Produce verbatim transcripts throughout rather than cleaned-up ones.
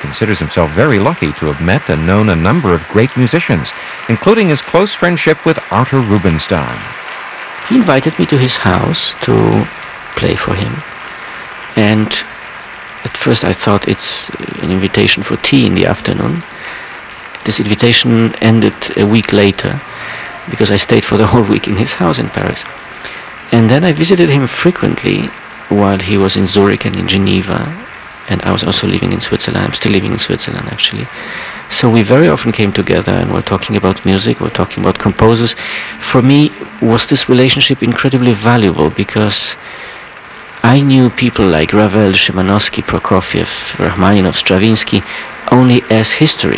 considers himself very lucky to have met and known a number of great musicians, including his close friendship with Arthur Rubinstein. He invited me to his house to play for him. And at first I thought it's an invitation for tea in the afternoon. This invitation ended a week later because I stayed for the whole week in his house in Paris. And then I visited him frequently while he was in Zurich and in Geneva, and I was also living in Switzerland. I'm still living in Switzerland, actually. So we very often came together and were talking about music, we're talking about composers. For me, was this relationship incredibly valuable because I knew people like Ravel, Szymanowski, Prokofiev, Rachmaninoff, Stravinsky only as history.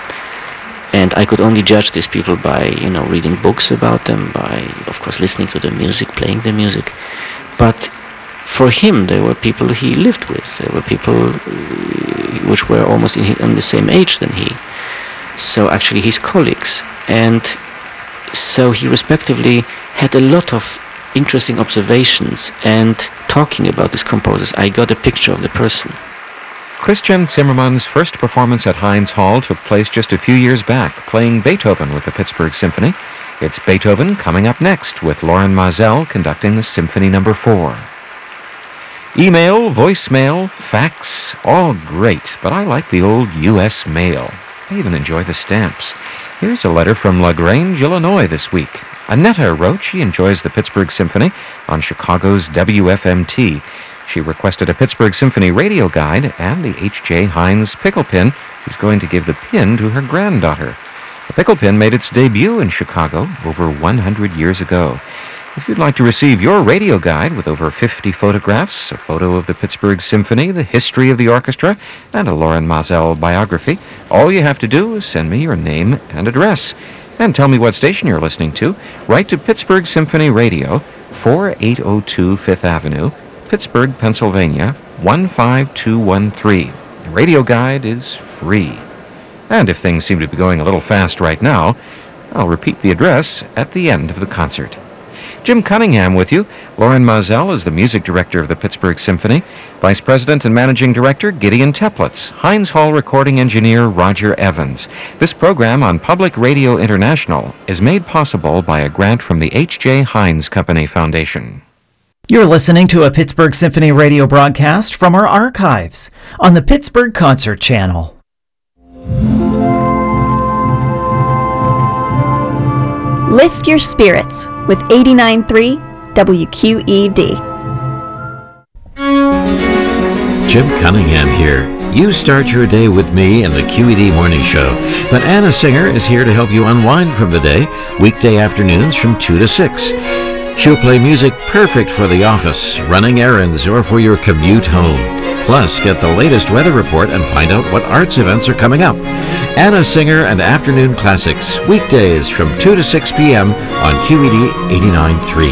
And I could only judge these people by, you know, reading books about them, by, of course, listening to the music, playing the music. But for him, they were people he lived with. They were people uh, which were almost in, in the same age than he. So actually his colleagues. And so he respectively had a lot of interesting observations, and talking about these composers, I got a picture of the person. Christian Zimmermann's first performance at Heinz Hall took place just a few years back, playing Beethoven with the Pittsburgh Symphony. It's Beethoven coming up next, with Loren Maazel conducting the Symphony Number Four. Email, voicemail, fax, all great, but I like the old U S mail. I even enjoy the stamps. Here's a letter from LaGrange, Illinois this week. Annetta wrote she enjoys the Pittsburgh Symphony on Chicago's W F M T. She requested a Pittsburgh Symphony radio guide and the H J Heinz pickle pin. She's going to give the pin to her granddaughter. The pickle pin made its debut in Chicago over one hundred years ago. If you'd like to receive your radio guide with over fifty photographs, a photo of the Pittsburgh Symphony, the history of the orchestra, and a Loren Maazel biography, all you have to do is send me your name and address. And tell me what station you're listening to. Write to Pittsburgh Symphony Radio, forty-eight oh two Fifth Avenue, Pittsburgh, Pennsylvania, one five two one three. The radio guide is free. And if things seem to be going a little fast right now, I'll repeat the address at the end of the concert. Jim Cunningham with you. Loren Maazel is the music director of the Pittsburgh Symphony. Vice President and Managing Director, Gideon Teplitz. Heinz Hall recording engineer, Roger Evans. This program on Public Radio International is made possible by a grant from the H J Heinz Company Foundation. You're listening to a Pittsburgh Symphony radio broadcast from our archives on the Pittsburgh Concert Channel. Lift your spirits with eighty-nine point three W Q E D. Jim Cunningham here. You start your day with me in the Q E D Morning Show, but Anna Singer is here to help you unwind from the day, weekday afternoons from two to six. She'll play music perfect for the office, running errands, or for your commute home. Plus, get the latest weather report and find out what arts events are coming up. Anna Singer and Afternoon Classics, weekdays from two to six p.m. on Q E D eighty-nine point three.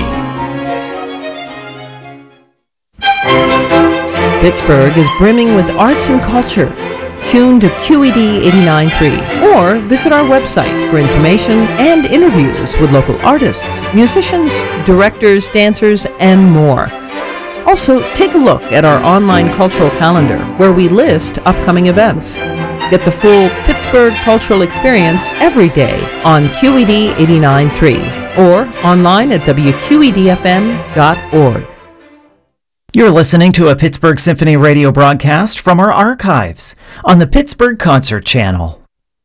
Pittsburgh is brimming with arts and culture. Tune to Q E D eighty-nine point three or visit our website for information and interviews with local artists, musicians, directors, dancers, and more. Also, take a look at our online cultural calendar where we list upcoming events. Get the full Pittsburgh cultural experience every day on Q E D eighty-nine point three or online at W Q E D F M dot org. You're listening to a Pittsburgh Symphony radio broadcast from our archives on the Pittsburgh Concert Channel.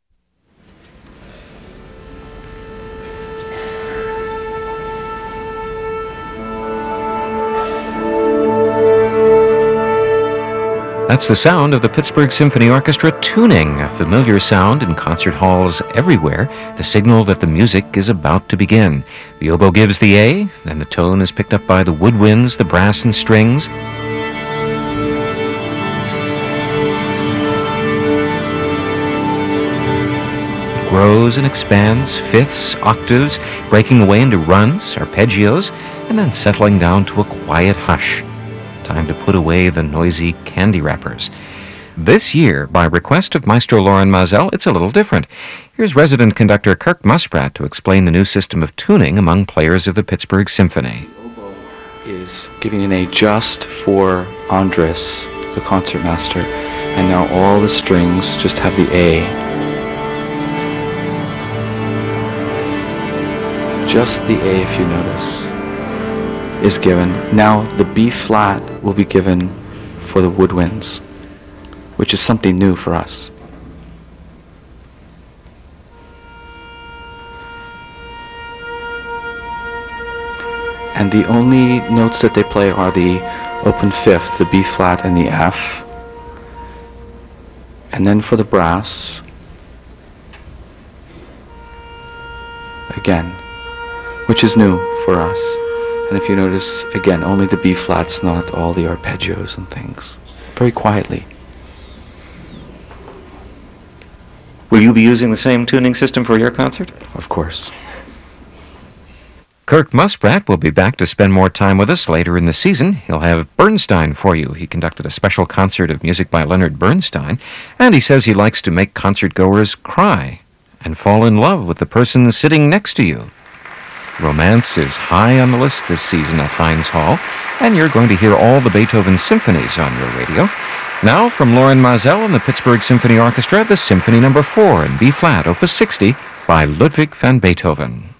That's the sound of the Pittsburgh Symphony Orchestra tuning, a familiar sound in concert halls everywhere, the signal that the music is about to begin. The oboe gives the A, then the tone is picked up by the woodwinds, the brass and strings. It grows and expands, fifths, octaves, breaking away into runs, arpeggios, and then settling down to a quiet hush. Time to put away the noisy candy wrappers. This year, by request of Maestro Loren Maazel, it's a little different. Here's resident conductor Kirk Musprat to explain the new system of tuning among players of the Pittsburgh Symphony. The oboe is giving an A just for Andres, the concertmaster, And now all the strings just have the A. Just the A, if you notice, is given. Now the B flat will be given for the woodwinds, which is something new for us. And the only notes that they play are the open fifth, the B flat and the F. And then for the brass, again, which is new for us. And if you notice, again, only the B flats, not all the arpeggios and things. Very quietly. Will you be using the same tuning system for your concert? Of course. Kirk Musprat will be back to spend more time with us later in the season. He'll have Bernstein for you. He conducted a special concert of music by Leonard Bernstein, and he says he likes to make concert-goers cry and fall in love with the person sitting next to you. Romance is high on the list this season at Heinz Hall, and you're going to hear all the Beethoven symphonies on your radio. Now, from Loren Maazel and the Pittsburgh Symphony Orchestra, the Symphony Number four in B-flat, Opus sixty, by Ludwig van Beethoven.